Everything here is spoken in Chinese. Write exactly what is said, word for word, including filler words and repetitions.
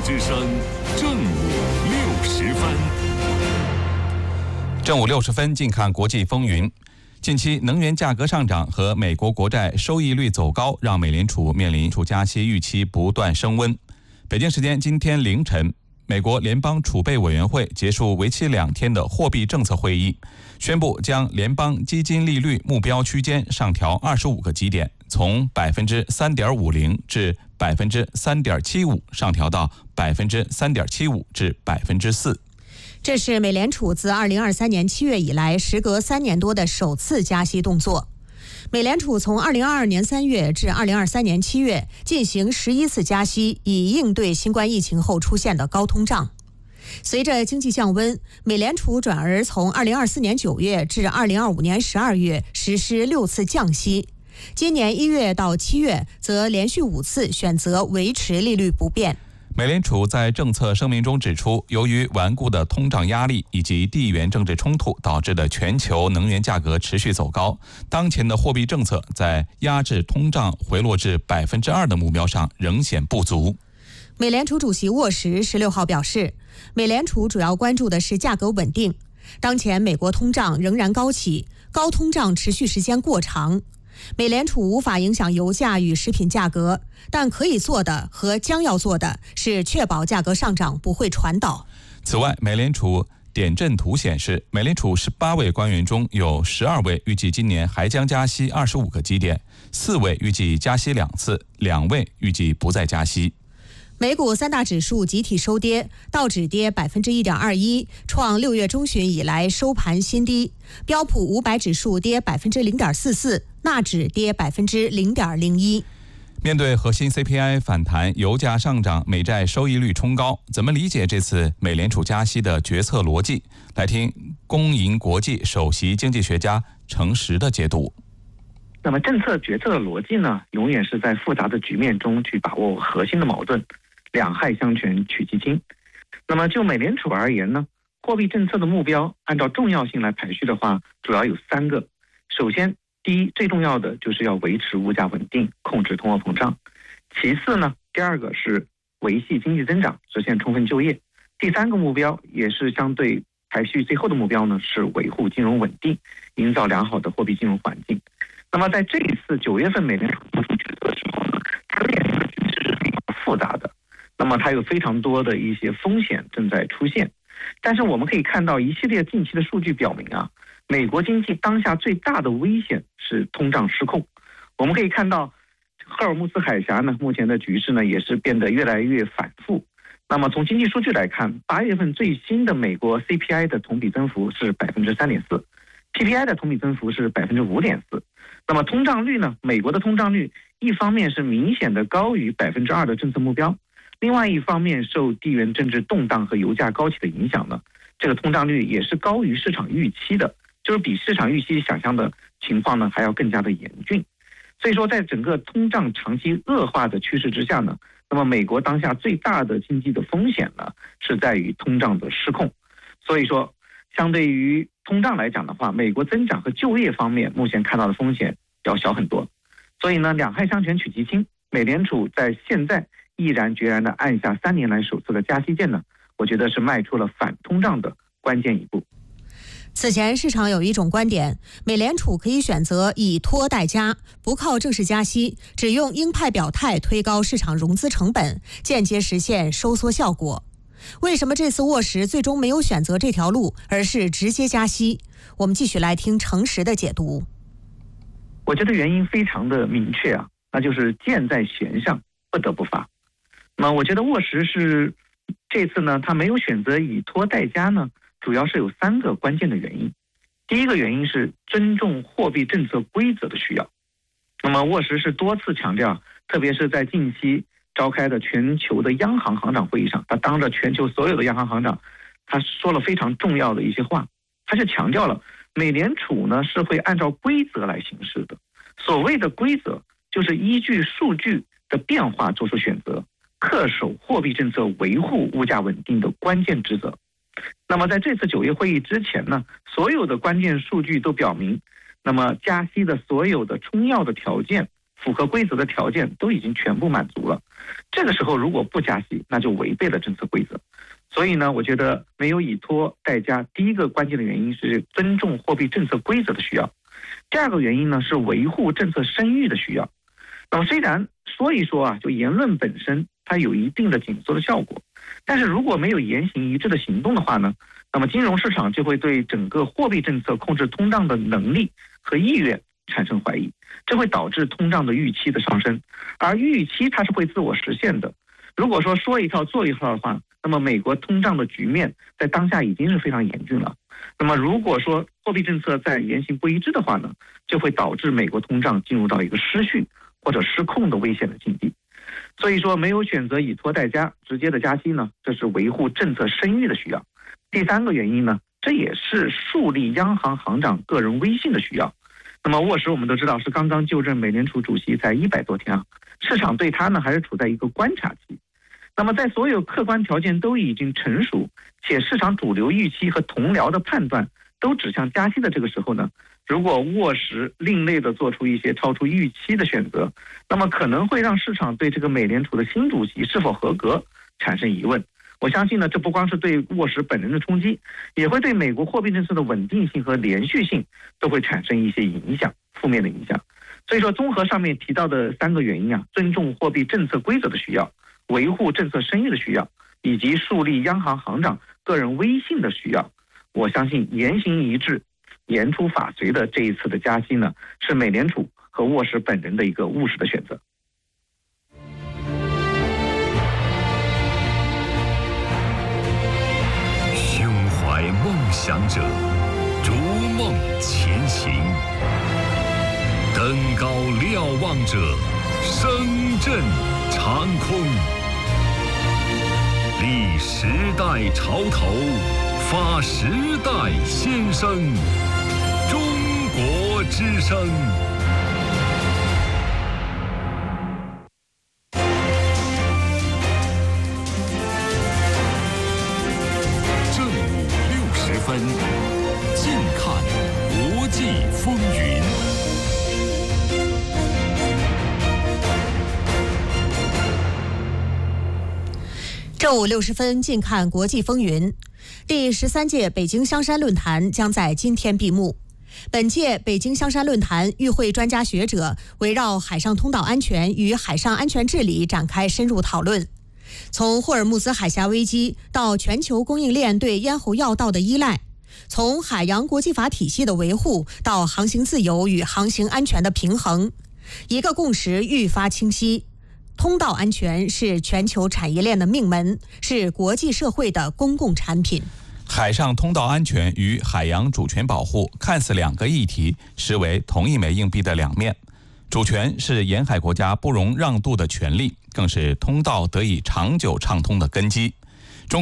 之声正午六时分。 正午六十分，近看国际风云。近期能源价格上涨和美国国债收益率走高，让美联储面临加息预期不断升温。北京时间今天凌晨，美国联邦储备委员会结束为期两天的货币政策会议，宣布将联邦基金利率目标区间上调二十五个基点，从百分之三点五零至百分之三点七五上调到百分之三点七五至百分之四。 这是美联储自二零二三年七月以来，时隔三年多的首次加息动作。美联储从二零二二年三月至二零二三年七月进行十一次加息，以应对新冠疫情后出现的高通胀。随着经济降温，美联储转而从二零二四年九月至二零二五年十二月实施六次降息。今年一月到七月则连续五次选择维持利率不变。 美联储在政策声明中指出，由于顽固的通胀压力以及地缘政治冲突导致的全球能源价格持续走高，当前的货币政策在压制通胀回落至百分之二的目标上仍显不足。 美联储主席沃什十六号表示，美联储主要关注的是价格稳定。当前美国通胀仍然高企，高通胀持续时间过长。美联储无法影响油价与食品价格，但可以做的和将要做的是确保价格上涨不会传导。 此外，美联储点阵图显示，美联储十八位官员中有十二位预计今年还将加息二十五个基点，四位预计加息两次，两位预计不再加息。 美股三大指数集体收跌，道指跌百分之一点二一，创六月中旬以来收盘新低；标普五百指数跌百分之零点四四，纳指跌百分之零点零一。 面对核心 C P I 反弹，油价上涨，美债收益率冲高，怎么理解这次美联储加息的决策逻辑？来听公银国际首席经济学家程实的解读。 那么政策决策的逻辑呢，永远是在复杂的局面中去把握核心的矛盾，两害相权取其轻。那么就美联储而言呢，货币政策的目标按照重要性来排序的话，主要有三个。首先，第一，最重要的就是要维持物价稳定，控制通货膨胀。其次呢，第二个是维系经济增长，实现充分就业。第三个目标也是相对排序最后的目标呢，是维护金融稳定，营造良好的货币金融环境。那么在这一次九月份美联储做出决策的时候呢，它面临的局势是非常复杂的，那么它有非常多的一些风险正在出现。但是我们可以看到一系列近期的数据表明啊，美国经济当下最大的危险是通胀失控。我们可以看到赫尔木斯海峡呢，目前的局势呢也是变得越来越反复。那么从经济数据来看，八月份最新的美国 C P I 的同比增幅是百分之三点四。P P I 的同比增幅是百分之五点四，那么通胀率呢？美国的通胀率一方面是明显的高于百分之二的政策目标，另外一方面受地缘政治动荡和油价高企的影响呢，这个通胀率也是高于市场预期的，就是比市场预期想象的情况呢还要更加的严峻。所以说，在整个通胀长期恶化的趋势之下呢，那么美国当下最大的经济的风险呢是在于通胀的失控。所以说，相对于通胀来讲的话，美国增长和就业方面目前看到的风险要小很多。所以呢，两害相权取其轻，美联储在现在毅然决然地按下三年来首次的加息键呢，我觉得是迈出了反通胀的关键一步。 此前市场有一种观点，美联储可以选择以拖代加，不靠正式加息，只用鹰派表态推高市场融资成本，间接实现收缩效果。为什么这次沃什最终没有选择这条路，而是直接加息？我们继续来听程实的解读。 我觉得原因非常的明确啊，那就是箭在弦上，不得不发。那我觉得沃什是这次呢，他没有选择以拖代加呢，主要是有三个关键的原因。第一个原因是尊重货币政策规则的需要。那么沃什是多次强调，特别是在近期召开的全球的央行行长会议上，他当着全球所有的央行行长，他说了非常重要的一些话。他就强调了美联储呢是会按照规则来行事的，所谓的规则就是依据数据的变化做出选择，恪守货币政策维护物价稳定的关键职责。那么在这次九月会议之前呢，所有的关键数据都表明，那么加息的所有的充要的条件符合规则的条件都已经全部满足了。这个时候如果不加息，那就违背了政策规则。所以呢，我觉得没有以拖代加，第一个关键的原因是尊重货币政策规则的需要，第二个原因呢是维护政策声誉的需要。那么虽然说一说啊，就言论本身它有一定的紧缩的效果，但是如果没有言行一致的行动的话呢，那么金融市场就会对整个货币政策控制通胀的能力和意愿产生怀疑，这会导致通胀的预期的上升，而预期它是会自我实现的。如果说说一套做一套的话，那么美国通胀的局面在当下已经是非常严峻了。那么如果说货币政策在言行不一致的话呢，就会导致美国通胀进入到一个失序或者失控的危险的境地。所以说没有选择以拖代加，直接的加息呢，这是维护政策声誉的需要。第三个原因呢，这也是树立央行行长个人威信的需要。那么沃什我们都知道是刚刚就任美联储主席才一百多天啊，市场对他呢还是处在一个观察期。那么在所有客观条件都已经成熟，且市场主流预期和同僚的判断都指向加息的这个时候呢，如果沃什另类的做出一些超出预期的选择，那么可能会让市场对这个美联储的新主席是否合格产生疑问。我相信呢，这不光是对沃什本人的冲击，也会对美国货币政策的稳定性和连续性都会产生一些影响，负面的影响。所以说，综合上面提到的三个原因啊，尊重货币政策规则的需要，维护政策声誉的需要，以及树立央行行长个人威信的需要，我相信言行一致、言出法随的这一次的加息呢，是美联储和沃什本人的一个务实的选择。 胸怀梦想者，逐梦前行；登高瞭望者，声震长空。立时代潮头，发时代先声。中国之声。正午六十分，近看国际风云。 正午六十分，近看国际风云。第十三届北京香山论坛将在今天闭幕。本届北京香山论坛与会专家学者围绕海上通道安全与海上安全治理展开深入讨论。从霍尔木兹海峡危机到全球供应链对咽喉要道的依赖，从海洋国际法体系的维护到航行自由与航行安全的平衡，一个共识愈发清晰。通道安全是全球产业链的命门，是国际社会的公共产品。 海上通道安全与海洋主权保护看似两个议题，实为同一枚硬币的两面。主权是沿海国家不容让渡的权利，更是通道得以长久畅通的根基。